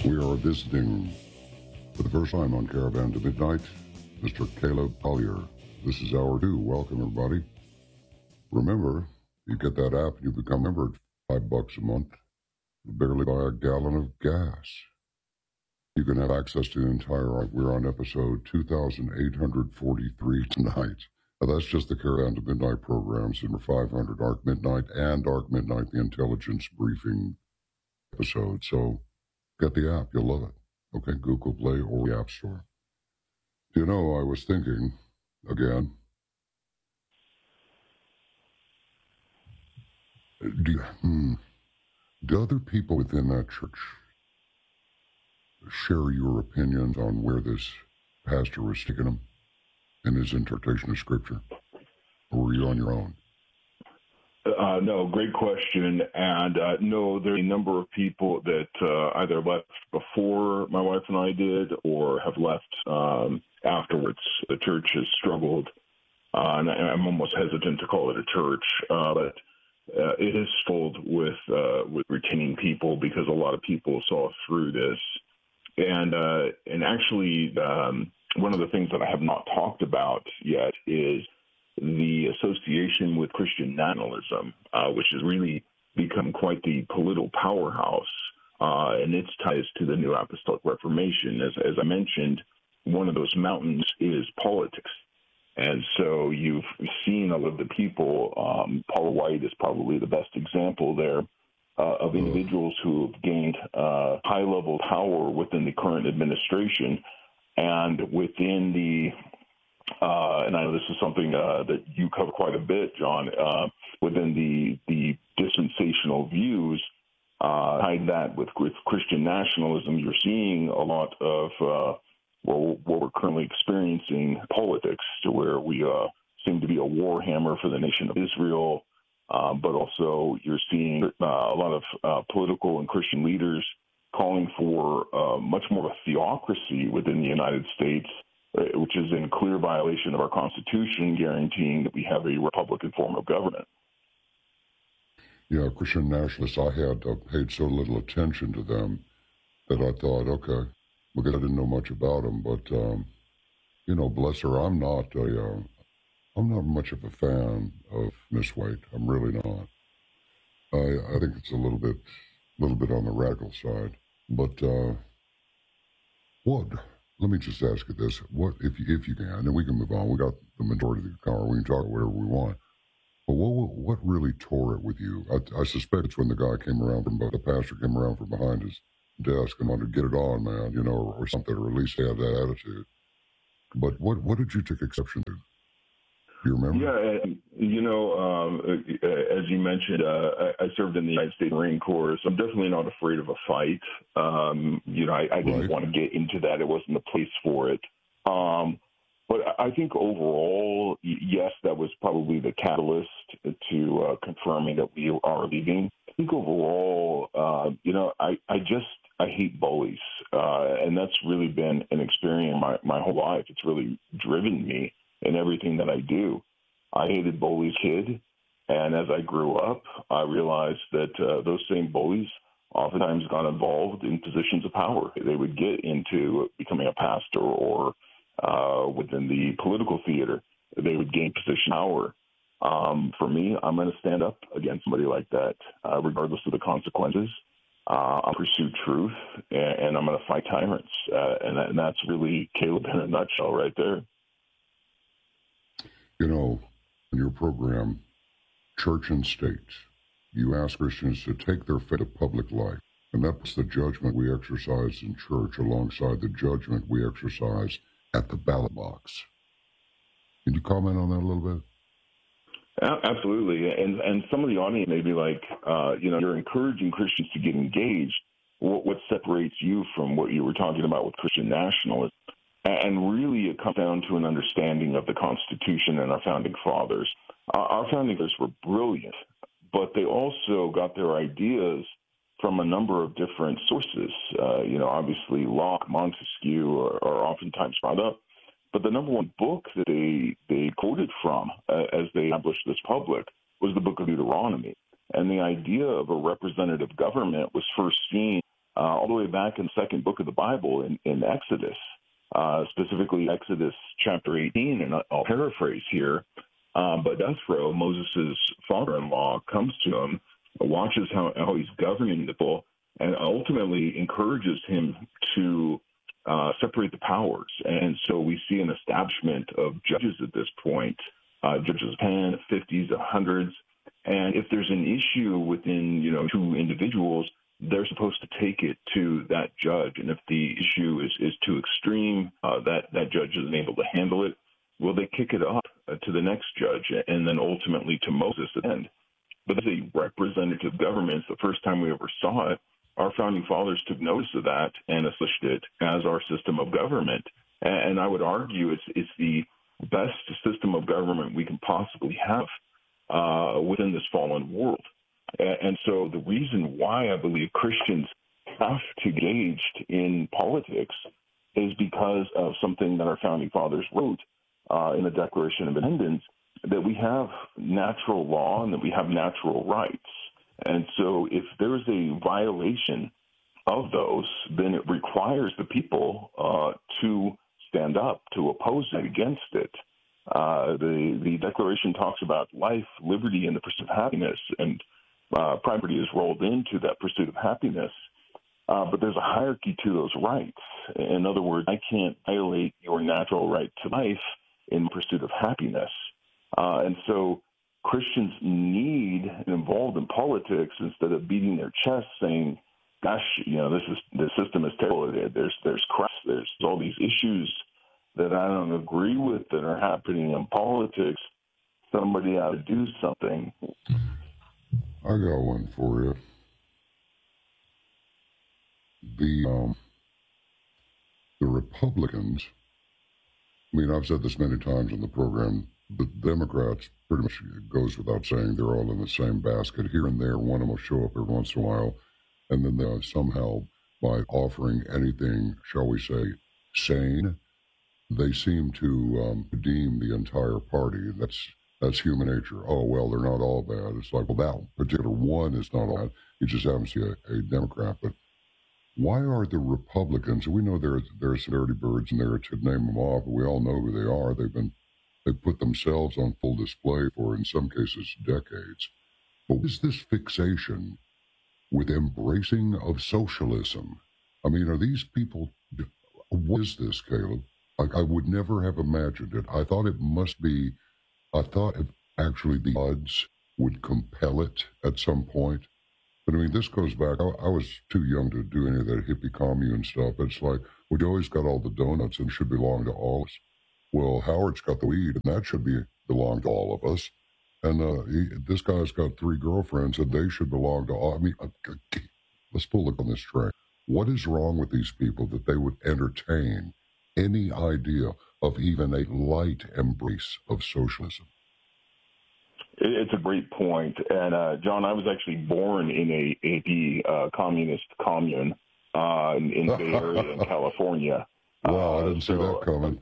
We are visiting for the first time on Caravan to Midnight, Mr. Caleb Collier. This is hour 2. Welcome, everybody. Remember, you get that app and you become a member at $5 a month. You barely buy a gallon of gas. You can have access to the entire. We're on episode 2843 tonight. Now, that's just the Caravan to Midnight programs. Number 500, Arc Midnight, and Arc Midnight, the intelligence briefing episode. So get the app. You'll love it. Okay, Google Play or the App Store. You know, I was thinking, again, do other people within that church share your opinions on where this pastor was taking them in his interpretation of Scripture? Or were you on your own? No, great question. And no, there are a number of people that either left before my wife and I did or have left afterwards. The church has struggled, and I'm almost hesitant to call it a church, but it has struggled with retaining people because a lot of people saw through this. And actually, one of the things that I have not talked about yet is the association with Christian nationalism, which has really become quite the political powerhouse, and its ties to the New Apostolic Reformation. As I mentioned, one of those mountains is politics. And so you've seen a lot of the people, Paul White is probably the best example there, of individuals who have gained high-level power within the current administration and within the and I know this is something that you cover quite a bit, John, within the dispensational views, tied that with Christian nationalism. You're seeing a lot of what we're currently experiencing politics, to where we seem to be a war hammer for the nation of Israel, but also you're seeing a lot of political and Christian leaders calling for much more of a theocracy within the United States, which is in clear violation of our Constitution, guaranteeing that we have a Republican form of government. Yeah, Christian nationalists, I had paid so little attention to them that I thought, okay, because I didn't know much about them, but, you know, bless her, I'm not much of a fan of Miss White. I'm really not. I think it's a little bit on the radical side. But let me just ask you this: what, if you can, and then we can move on. We got the majority of the car. We can talk whatever we want. But what really tore it with you? I suspect it's when the guy came around the pastor came around from behind his desk and wanted to get it on, man, you know, or something, or at least have that attitude. But what did you take exception to? Do you remember? Yeah, you know, as you mentioned, I served in the United States Marine Corps, so I'm definitely not afraid of a fight. You know, I didn't want to get into that. It wasn't the place for it. But I think overall, yes, that was probably the catalyst to confirming that we are leaving. I think overall, you know, I hate bullies, and that's really been an experience my whole life. It's really driven me in everything that I do. I hated bullies kid, and as I grew up, I realized that those same bullies oftentimes got involved in positions of power. They would get into becoming a pastor or within the political theater. They would gain position power. For me, I'm going to stand up against somebody like that, regardless of the consequences. I'll pursue truth, and I'm going to fight tyrants. And that's really Caleb in a nutshell right there. You know, in your program, Church and State, you ask Christians to take their faith to public life. And that's the judgment we exercise in church alongside the judgment we exercise at the ballot box. Can you comment on that a little bit? Absolutely. And some of the audience may be like, you know, you're encouraging Christians to get engaged. What separates you from what you were talking about with Christian nationalism? And really, it comes down to an understanding of the Constitution and our founding fathers. Our founding fathers were brilliant, but they also got their ideas from a number of different sources. You know, obviously, Locke, Montesquieu are oftentimes brought up. But the number one book that they quoted from as they established this public was the book of Deuteronomy. And the idea of a representative government was first seen all the way back in the second book of the Bible in Exodus, specifically Exodus chapter 18, and I'll paraphrase here. But Jethro, Moses' father-in-law, comes to him, watches how he's governing the people, and ultimately encourages him to separate the powers. And so we see an establishment of judges at this point, judges of 10, 50s, 100s. And if there's an issue within, two individuals, they're supposed to take it to that judge. And if the issue is too extreme, that judge isn't able to handle it, well, they kick it up to the next judge and then ultimately to Moses at the end. But as a representative government, the first time we ever saw it, our founding fathers took notice of that and established it as our system of government. And I would argue it's the best system of government we can possibly have within this fallen world. And so the reason why I believe Christians have to get engaged in politics is because of something that our founding fathers wrote in the Declaration of Independence, that we have natural law and that we have natural rights. And so if there is a violation of those, then it requires the people to stand up, to oppose it, against it. The Declaration talks about life, liberty, and the pursuit of happiness, and property is rolled into that pursuit of happiness. But there's a hierarchy to those rights. In other words, I can't violate your natural right to life in pursuit of happiness. And so Christians need to get involved in politics instead of beating their chests saying, gosh, the system is terrible. There's corruption. There's all these issues that I don't agree with that are happening in politics. Somebody ought to do something. I got one for you. The Republicans, I mean, I've said this many times on the program, the Democrats, pretty much goes without saying, they're all in the same basket. Here and there, one of them will show up every once in a while, and then they somehow, by offering anything, shall we say, sane, they seem to redeem the entire party. That's human nature. Oh, well, they're not all bad. It's like, well, that particular one is not all bad. You just happen to see a Democrat. But why are the Republicans, we know there are some dirty birds in there to name them off, but we all know who they are. They've put themselves on full display for, in some cases, decades. But what is this fixation with embracing of socialism? I mean, are these people, what is this, Caleb? I would never have imagined it. I thought actually the odds would compel it at some point. But I mean, this goes back, I was too young to do any of that hippie commune stuff. It's like, we always got all the donuts and should belong to all of us. Well, Howard's got the weed, and that should belong to all of us. And this guy's got 3 girlfriends, and they should belong to all. I mean, let's pull it on this train. What is wrong with these people that they would entertain any idea of even a light embrace of socialism? It's a great point. And, John, I was actually born in a communist commune in the Bay Area in California. Wow, I didn't see that coming.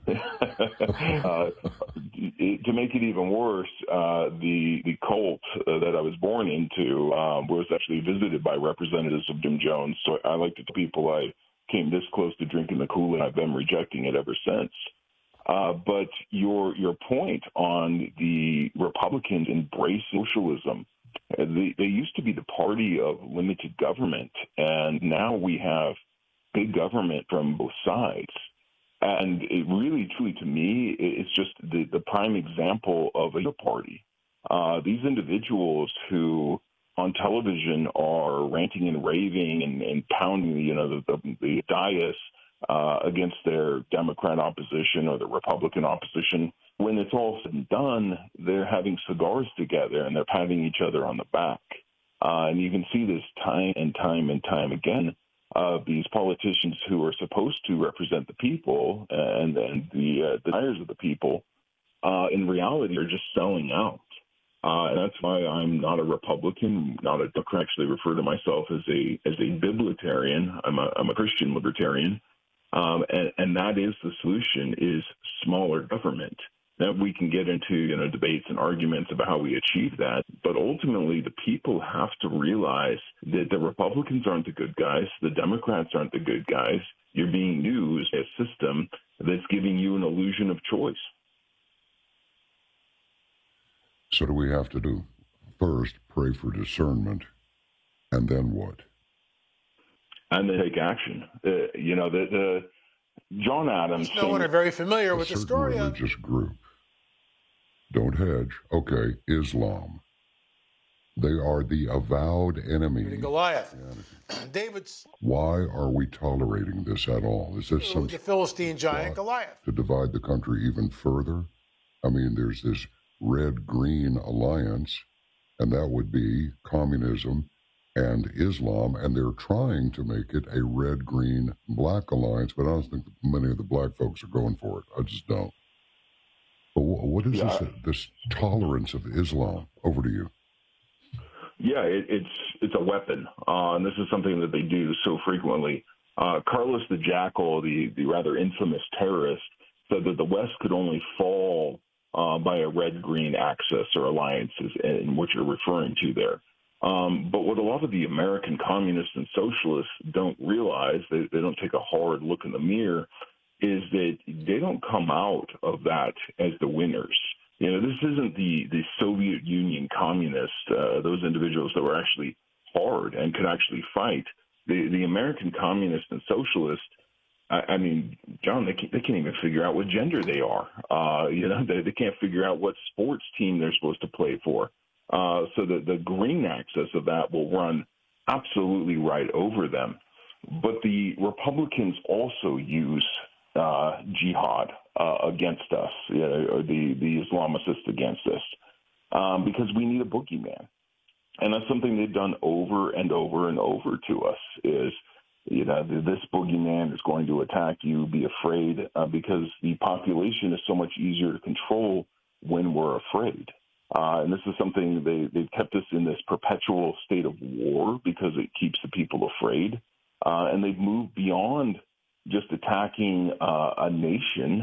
To make it even worse, the cult that I was born into was actually visited by representatives of Jim Jones. So I like to tell people I came this close to drinking the Kool-Aid. I've been rejecting it ever since. But your point on the Republicans embrace socialism, they used to be the party of limited government, and now we have big government from both sides. And it really, truly, to me, it's just the prime example of a party. These individuals who on television are ranting and raving and pounding, the dais against their Democrat opposition or the Republican opposition. When it's all said and done, they're having cigars together and they're patting each other on the back. And you can see this time and time and time again. These politicians who are supposed to represent the people and the desires of the people, in reality, are just selling out. And that's why I'm not a Republican, not a Democrat. I actually refer to myself as a biblitarian. I'm a Christian libertarian. And that is the solution, is smaller government. Now, we can get into debates and arguments about how we achieve that, but ultimately the people have to realize that the Republicans aren't the good guys, the Democrats aren't the good guys. You're being used as a system that's giving you an illusion of choice. So what do we have to do? First, pray for discernment, and then what? And then take action. The John Adams. No one are very familiar with the story of a religious group. Don't hedge. Okay, Islam. They are the avowed enemy. Goliath. David's. Why are we tolerating this at all? Is this some the Philistine giant Goliath to divide the country even further? I mean, there's this red-green alliance, and that would be communism and Islam, and they're trying to make it a red-green-black alliance, but I don't think many of the black folks are going for it. I just don't. But what is this tolerance of Islam? Over to you. Yeah, it's a weapon, and this is something that they do so frequently. Carlos the Jackal, the rather infamous terrorist, said that the West could only fall by a red-green axis or alliances, in what you're referring to there. But what a lot of the American communists and socialists don't realize, they don't take a hard look in the mirror, is that they don't come out of that as the winners. This isn't the Soviet Union communists, those individuals that were actually hard and could actually fight. The American communists and socialists, I mean, John, they can't even figure out what gender they are. They can't figure out what sports team they're supposed to play for. So the green axis of that will run absolutely right over them. But the Republicans also use jihad against us, or the Islamicists against us, because we need a boogeyman. And that's something they've done over and over and over to us is, this boogeyman is going to attack you, be afraid, because the population is so much easier to control when we're afraid. And this is something they've kept us in this perpetual state of war because it keeps the people afraid. And they've moved beyond just attacking a nation,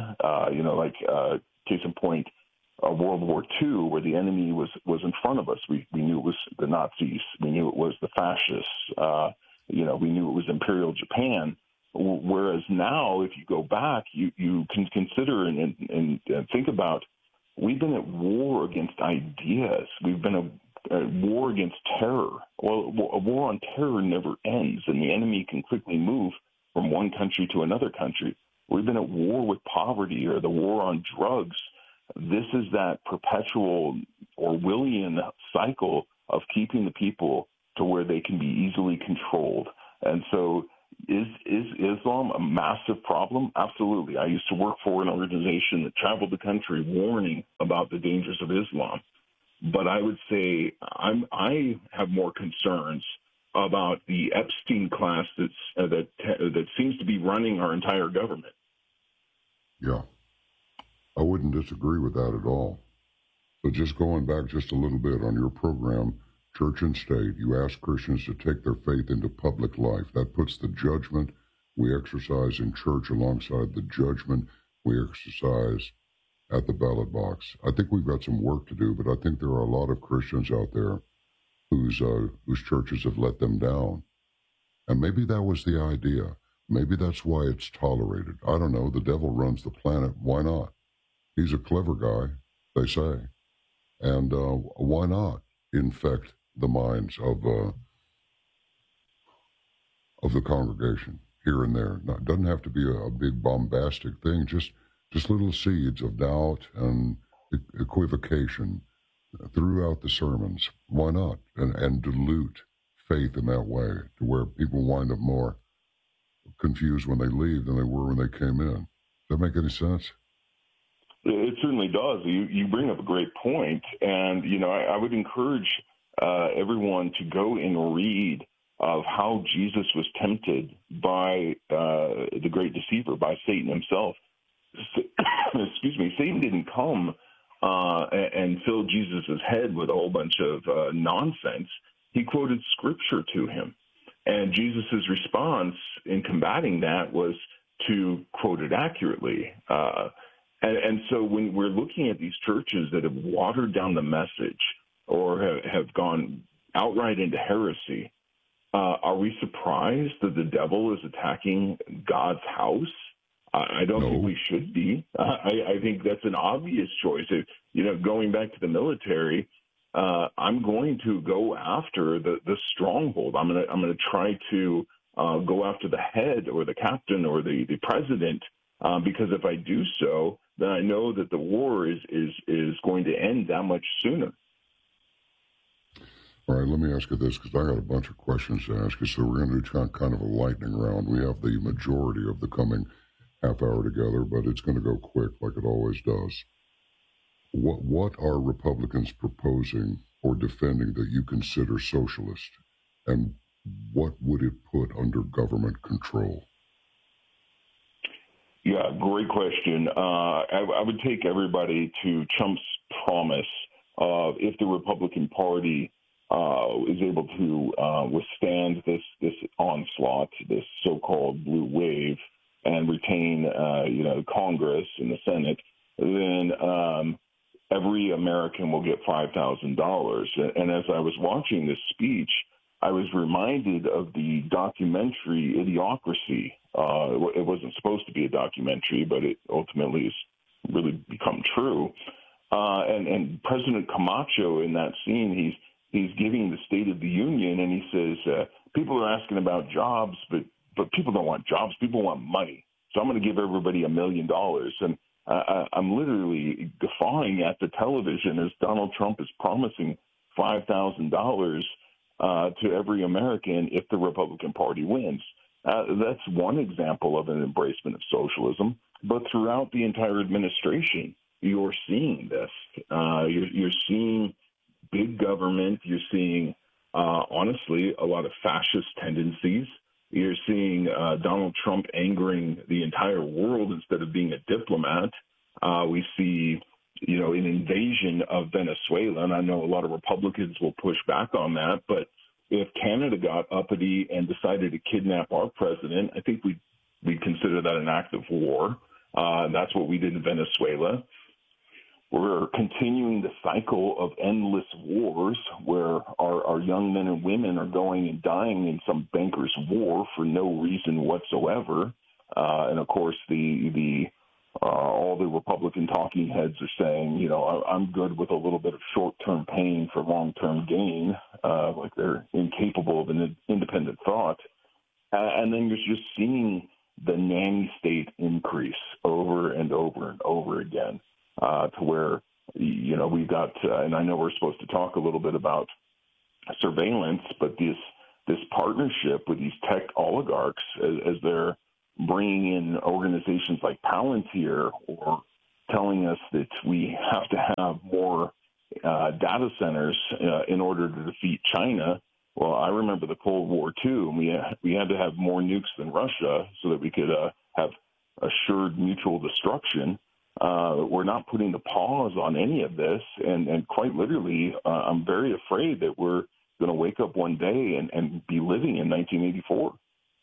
case in point, World War II, where the enemy was in front of us. We knew it was the Nazis. We knew it was the fascists. We knew it was Imperial Japan. Whereas now, if you go back, you can consider and think about, we've been at war against ideas. We've been at war against terror. Well, a war on terror never ends, and the enemy can quickly move from one country to another country. We've been at war with poverty or the war on drugs. This is that perpetual Orwellian cycle of keeping the people to where they can be easily controlled. And so is Islam a massive problem? Absolutely. I used to work for an organization that traveled the country warning about the dangers of Islam. But I would say I have more concerns about the Epstein class that seems to be running our entire government. Yeah, I wouldn't disagree with that at all. So just going back just a little bit on your program, Church and State, you ask Christians to take their faith into public life. That puts the judgment we exercise in church alongside the judgment we exercise at the ballot box. I think we've got some work to do, but I think there are a lot of Christians out there whose churches have let them down. And maybe that was the idea. Maybe that's why it's tolerated. I don't know. The devil runs the planet. Why not? He's a clever guy, they say. And why not infect the minds of the congregation here and there? It doesn't have to be a big bombastic thing, just little seeds of doubt and equivocation throughout the sermons. Why not? And dilute faith in that way to where people wind up more confused when they leave than they were when they came in. Does that make any sense? It certainly does. You bring up a great point. And, I would encourage everyone to go and read of how Jesus was tempted by the great deceiver, by Satan himself. Excuse me. Satan didn't come and fill Jesus' head with a whole bunch of nonsense. He quoted scripture to him. And Jesus' response in combating that was to quote it accurately. And so when we're looking at these churches that have watered down the message or have gone outright into heresy, are we surprised that the devil is attacking God's house? I don't think we should be. I think that's an obvious choice. Going back to the military, I'm going to go after the stronghold. I'm going to try to go after the head or the captain or the president, because if I do so, then I know that the war is going to end that much sooner. All right, let me ask you this, because I got a bunch of questions to ask you. So we're going to do kind of a lightning round. We have the majority of the coming half hour together, but it's going to go quick like it always does. What are Republicans proposing or defending that you consider socialist, and what would it put under government control? Yeah, great question. I would take everybody to Trump's promise of if the Republican Party is able to withstand this onslaught, this so-called blue wave, and retain, Congress and the Senate, then every American will get $5,000. And as I was watching this speech, I was reminded of the documentary Idiocracy. It wasn't supposed to be a documentary, but it ultimately has really become true. And President Camacho in that scene, he's giving the State of the Union, and he says, people are asking about jobs, but people don't want jobs. People want money. So I'm going to give everybody $1 million. And I'm literally guffawing at the television as Donald Trump is promising $5,000 to every American if the Republican Party wins. That's one example of an embracement of socialism. But throughout the entire administration, you're seeing this. You're seeing big government. You're seeing, honestly, a lot of fascist tendencies. You're seeing Donald Trump angering the entire world instead of being a diplomat. We see, an invasion of Venezuela, and I know a lot of Republicans will push back on that, but if Canada got uppity and decided to kidnap our president, I think we'd consider that an act of war. That's what we did in Venezuela. We're continuing the cycle of endless wars where our young men and women are going and dying in some banker's war for no reason whatsoever. And of course, all the Republican talking heads are saying, I'm good with a little bit of short-term pain for long-term gain, like they're incapable of an independent thought. And then you're just seeing the nanny state increase over and over and over again. To where, we've got, and I know we're supposed to talk a little bit about surveillance, but this partnership with these tech oligarchs as they're bringing in organizations like Palantir or telling us that we have to have more data centers in order to defeat China. Well, I remember the Cold War, too, and we had to have more nukes than Russia so that we could have assured mutual destruction. We're not putting the pause on any of this, and quite literally, I'm very afraid that we're going to wake up one day and be living in 1984.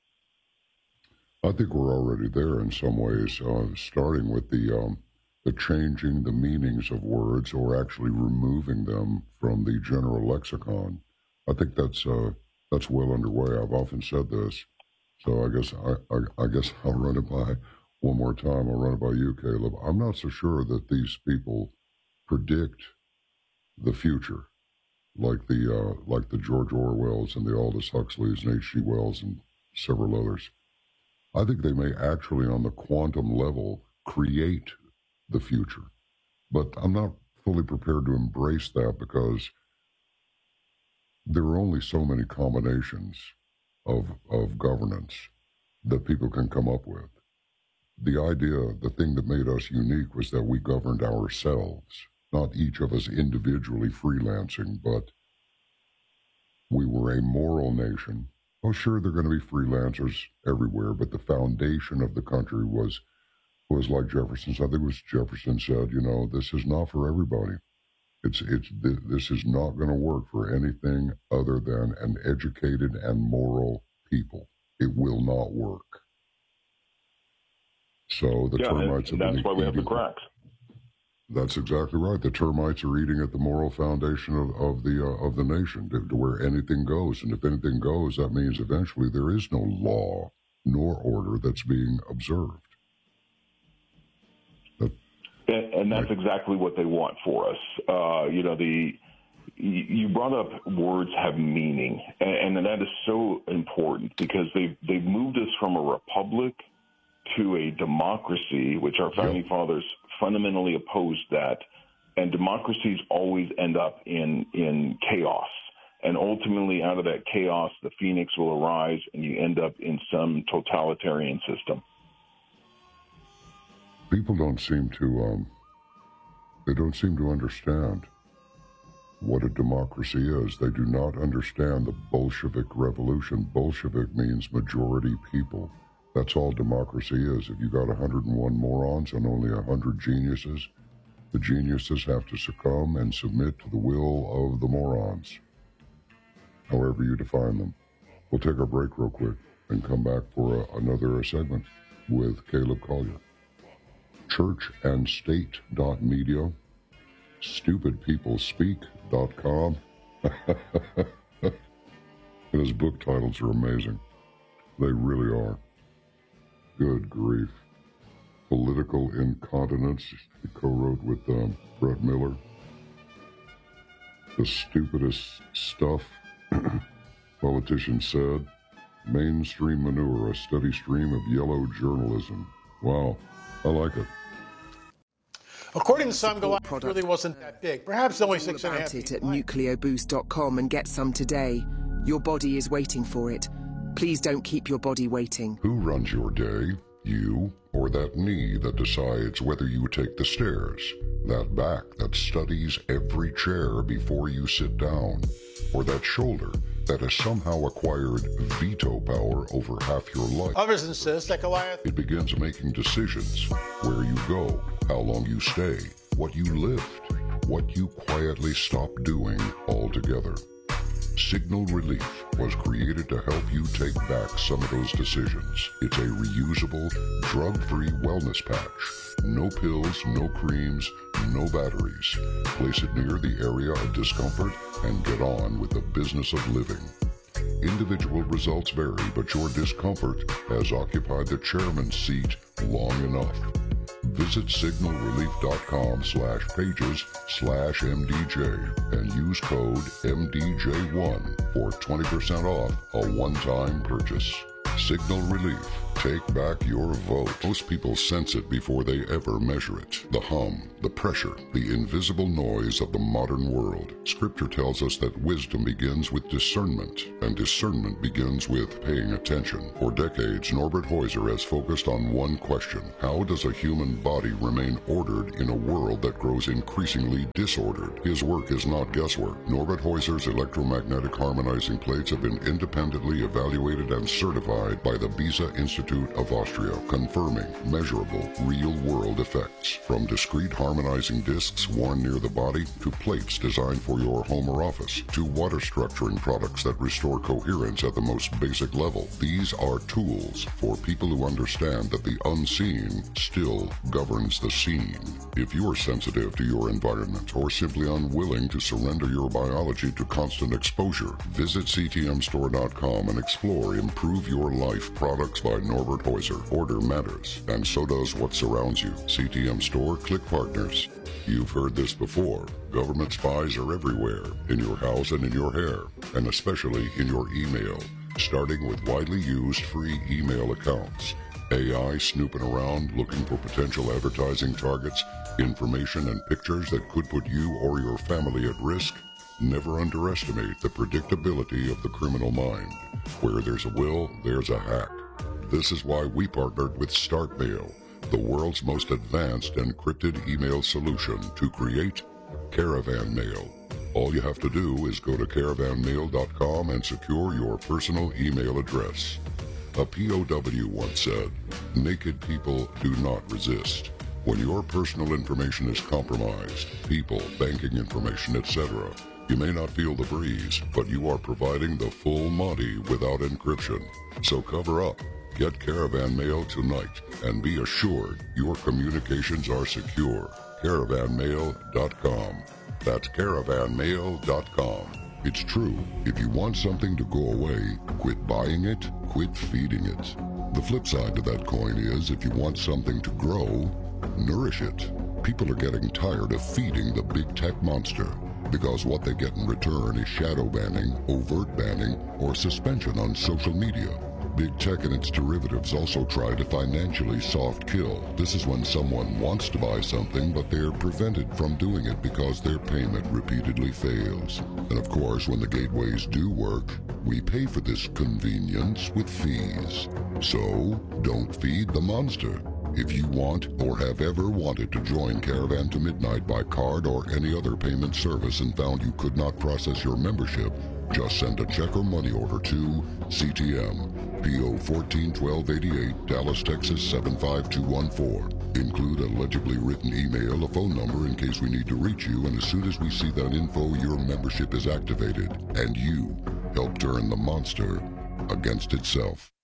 I think we're already there in some ways, starting with the changing the meanings of words or actually removing them from the general lexicon. I think that's well underway. I've often said this, so I guess I'll run it by. One more time, I'll run it by you, Caleb. I'm not so sure that these people predict the future, like the George Orwells and the Aldous Huxleys and H.G. Wells and several others. I think they may actually, on the quantum level, create the future. But I'm not fully prepared to embrace that because there are only so many combinations of governance that people can come up with. The idea, the thing that made us unique was that we governed ourselves, not each of us individually freelancing, but we were a moral nation. Oh, sure, there are going to be freelancers everywhere, but the foundation of the country was like Jefferson. I think it was Jefferson said, this is not for everybody. This is not going to work for anything other than an educated and moral people. It will not work. So the termites have been that's why we have the eating. cracks. That's exactly right. The termites are eating at the moral foundation of the nation, to where anything goes. And if anything goes, that means eventually there is no law nor order that's being observed. And that's exactly what they want for us. You brought up words have meaning, and that is so important because they've moved us from a republic to a democracy, which our founding fathers fundamentally opposed that. And democracies always end up in chaos. And ultimately, out of that chaos, the phoenix will arise, and you end up in some totalitarian system. People don't seem to understand what a democracy is. They do not understand the Bolshevik revolution. Bolshevik means majority people. That's all democracy is. If you got 101 morons and only 100 geniuses, the geniuses have to succumb and submit to the will of the morons, however you define them. We'll take our break real quick and come back for another segment with Caleb Collier. Churchandstate.media, stupidpeoplespeak.com. And his book titles are amazing. They really are. Good grief. Political Incontinence, he co-wrote with Brett Miller. The stupidest stuff, politicians said. Mainstream manure, a steady stream of yellow journalism. Wow, I like it. According to some, Goliath really wasn't that big. Perhaps only 6.5 about feet it at high. nucleoboost.com and get some today. Your body is waiting for it. Please don't keep your body waiting. Who runs your day? You or that knee that decides whether you take the stairs? That back that studies every chair before you sit down? Or that shoulder that has somehow acquired veto power over half your life? Others insist that Goliath... It begins making decisions. Where you go, how long you stay, what you lift, what you quietly stop doing altogether. Signal Relief was created to help you take back some of those decisions. It's a reusable, drug-free wellness patch. No pills, no creams, no batteries. Place it near the area of discomfort and get on with the business of living. Individual results vary, but your discomfort has occupied the chairman's seat long enough. Visit signalrelief.com/pages/MDJ and use code MDJ1 for 20% off a one-time purchase. Signal Relief. Take back your vote. Most people sense it before they ever measure it. The hum, the pressure, the invisible noise of the modern world. Scripture tells us that wisdom begins with discernment, and discernment begins with paying attention. For decades, Norbert Heuser has focused on one question: how does a human body remain ordered in a world that grows increasingly disordered? His work is not guesswork. Norbert Heuser's electromagnetic harmonizing plates have been independently evaluated and certified by the Beza Institute of Austria, confirming measurable, real-world effects. From discrete harmonizing discs worn near the body, to plates designed for your home or office, to water structuring products that restore coherence at the most basic level. These are tools for people who understand that the unseen still governs the seen. If you're sensitive to your environment or simply unwilling to surrender your biology to constant exposure, visit ctmstore.com and explore Improve Your Life products by Norbert Heuser. Order matters, and so does what surrounds you. CTM Store, click partners. You've heard this before. Government spies are everywhere, in your house and in your hair, and especially in your email, starting with widely used free email accounts. AI snooping around looking for potential advertising targets, information and pictures that could put you or your family at risk. Never underestimate the predictability of the criminal mind. Where there's a will, there's a hack. This is why we partnered with StartMail, the world's most advanced encrypted email solution, to create Caravan Mail. All you have to do is go to caravanmail.com and secure your personal email address. A POW once said, "Naked people do not resist." When your personal information is compromised, people, banking information, etc., you may not feel the breeze, but you are providing the full Monty without encryption. So cover up. Get Caravan Mail tonight and be assured your communications are secure. Caravanmail.com. That's Caravanmail.com. It's true. If you want something to go away, quit buying it, quit feeding it. The flip side to that coin is if you want something to grow, nourish it. People are getting tired of feeding the big tech monster because what they get in return is shadow banning, overt banning, or suspension on social media. Big tech and its derivatives also try to financially soft kill. This is when someone wants to buy something, but they're prevented from doing it because their payment repeatedly fails. And of course, when the gateways do work, we pay for this convenience with fees. So, don't feed the monster. If you want or have ever wanted to join Caravan to Midnight by card or any other payment service and found you could not process your membership, just send a check or money order to CTM, P.O. 141288, Dallas, Texas 75214. Include a legibly written email, a phone number in case we need to reach you, and as soon as we see that info, your membership is activated, and you help turn the monster against itself.